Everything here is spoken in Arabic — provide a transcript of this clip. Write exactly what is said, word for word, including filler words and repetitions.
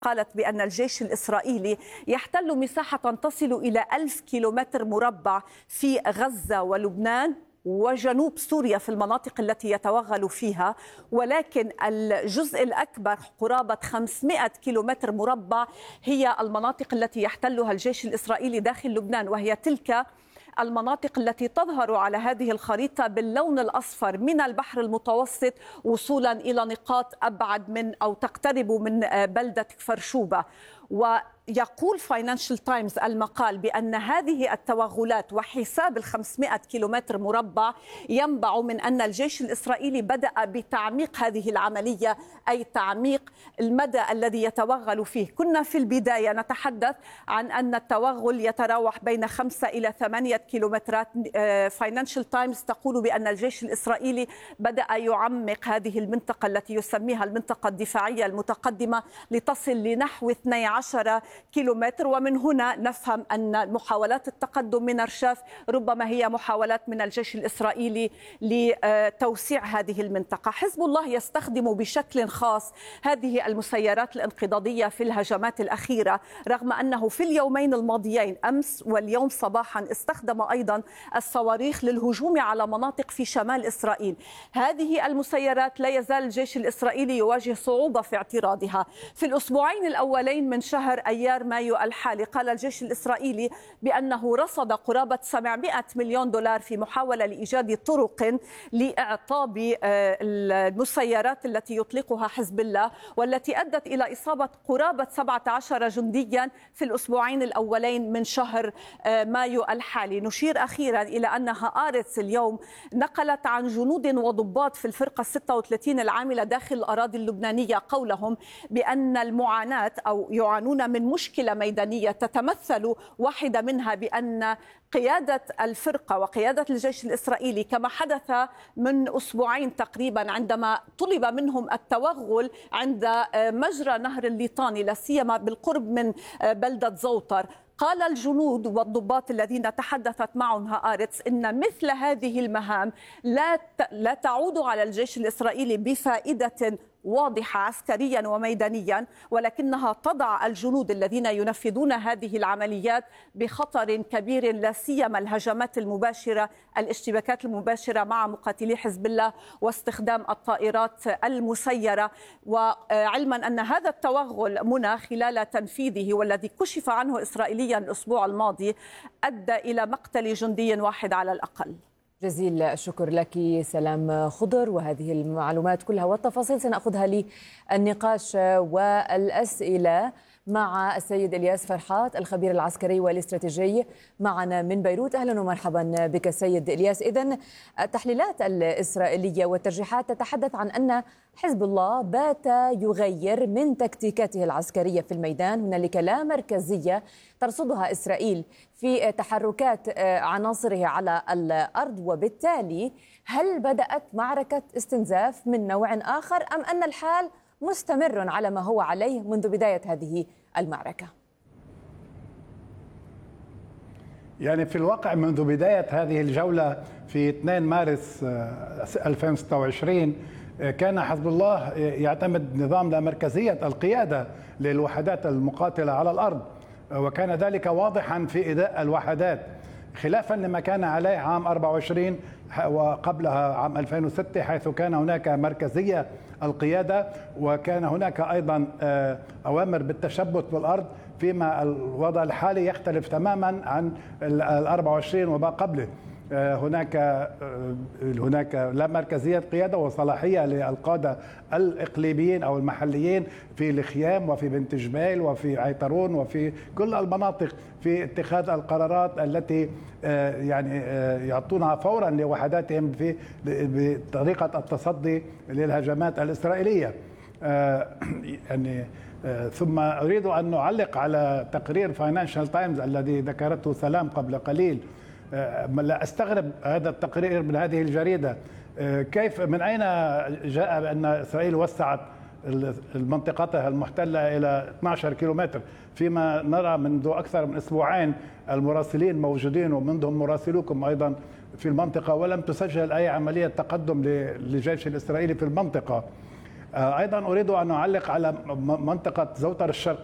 قالت بأن الجيش الإسرائيلي يحتل مساحة تصل إلى ألف كيلومتر مربع في غزة ولبنان وجنوب سوريا في المناطق التي يتوغل فيها، ولكن الجزء الأكبر قرابة خمسمائة كيلومتر مربع هي المناطق التي يحتلها الجيش الإسرائيلي داخل لبنان، وهي تلك المناطق التي تظهر على هذه الخريطة باللون الأصفر من البحر المتوسط وصولا إلى نقاط أبعد من أو تقترب من بلدة كفر شوبة. ويقول فاينانشال تايمز المقال بأن هذه التوغلات وحساب الخمسمائة كيلومتر مربع ينبع من أن الجيش الإسرائيلي بدأ بتعميق هذه العملية، أي تعميق المدى الذي يتوغل فيه. كنا في البداية نتحدث عن أن التوغل يتراوح بين خمسة إلى ثمانية كيلومترات. فاينانشال تايمز تقول بأن الجيش الإسرائيلي بدأ يعمق هذه المنطقة التي يسميها المنطقة الدفاعية المتقدمة لتصل لنحو اثني عشر كيلومتر، ومن هنا نفهم أن محاولات التقدم من أرشاف ربما هي محاولات من الجيش الإسرائيلي لتوسيع هذه المنطقة. حزب الله يستخدم بشكل خاص هذه المسيرات الانقضاضية في الهجمات الأخيرة، رغم أنه في اليومين الماضيين أمس واليوم صباحا استخدم أيضا الصواريخ للهجوم على مناطق في شمال إسرائيل. هذه المسيرات لا يزال الجيش الإسرائيلي يواجه صعوبة في اعتراضها. في الأسبوعين الأولين من شهر أيار مايو الحالي قال الجيش الإسرائيلي بأنه رصد قرابة سبعمائة مليون دولار في محاولة لإيجاد طرق لإعطاب المسيرات التي يطلقها حزب الله، والتي أدت إلى إصابة قرابة سبعة عشر جنديا في الأسبوعين الأولين من شهر مايو الحالي. نشير أخيرا إلى أن هآرتس اليوم نقلت عن جنود وضباط في الفرقة ستة وثلاثين العاملة داخل الأراضي اللبنانية قولهم بأن المعاناة أو يعانون من مشكلة ميدانية تتمثل واحدة منها بأن قيادة الفرقة وقيادة الجيش الإسرائيلي كما حدث من أسبوعين تقريبا عندما طلب منهم التوغل عند مجرى نهر الليطاني لا سيما بالقرب من بلدة زوطر. قال الجنود والضباط الذين تحدثت معهم هآرتس إن مثل هذه المهام لا لا تعود على الجيش الإسرائيلي بفائدة واضحة عسكريا وميدانيا، ولكنها تضع الجنود الذين ينفذون هذه العمليات بخطر كبير، لا سيما الهجمات المباشرة، الاشتباكات المباشرة مع مقاتلي حزب الله واستخدام الطائرات المسيرة. وعلما أن هذا التوغل منى خلال تنفيذه والذي كشف عنه إسرائيليا الأسبوع الماضي أدى إلى مقتل جندي واحد على الأقل. جزيل الشكر لك سلام خضر، وهذه المعلومات كلها والتفاصيل سنأخذها للنقاش والأسئلة مع السيد إلياس فرحات الخبير العسكري والاستراتيجي معنا من بيروت. أهلا ومرحبا بك سيد إلياس. إذن التحليلات الإسرائيلية والترجيحات تتحدث عن أن حزب الله بات يغير من تكتيكاته العسكرية في الميدان. هنالك لا مركزية ترصدها إسرائيل في تحركات عناصره على الأرض، وبالتالي هل بدأت معركة استنزاف من نوع آخر أم أن الحال مستمر على ما هو عليه منذ بداية هذه المعركة؟ يعني في الواقع منذ بداية هذه الجولة في اثنين مارس ألفين وستة وعشرين كان حزب الله يعتمد نظام لا مركزية القيادة للوحدات المقاتلة على الأرض، وكان ذلك واضحا في إداء الوحدات خلافا لما كان عليه عام أربعة وعشرين وقبلها عام ألفين وستة، حيث كان هناك مركزية القيادة وكان هناك أيضا أوامر بالتشبث بالأرض، فيما الوضع الحالي يختلف تماما عن ال أربعة وعشرين وما قبله. هناك هناك لا مركزية قيادة وصلاحية للقادة الإقليميين أو المحليين في الخيام وفي بنت جبيل وفي عيطرون وفي كل المناطق في اتخاذ القرارات التي يعني يعطونها فورا لوحداتهم في بطريقة التصدي للهجمات الإسرائيلية. يعني ثم أريد أن نعلق على تقرير فاينانشال تايمز الذي ذكرته سلام قبل قليل. لا أستغرب هذا التقرير من هذه الجريدة. كيف من أين جاء بأن إسرائيل وسعت المنطقة المحتلة إلى اثني عشر كيلومتر، فيما نرى منذ أكثر من أسبوعين المراسلين موجودين ومنهم مراسلوكم أيضا في المنطقة، ولم تسجل أي عملية تقدم للجيش الإسرائيلي في المنطقة. أيضا أريد أن أعلق على منطقة زوطر الشرق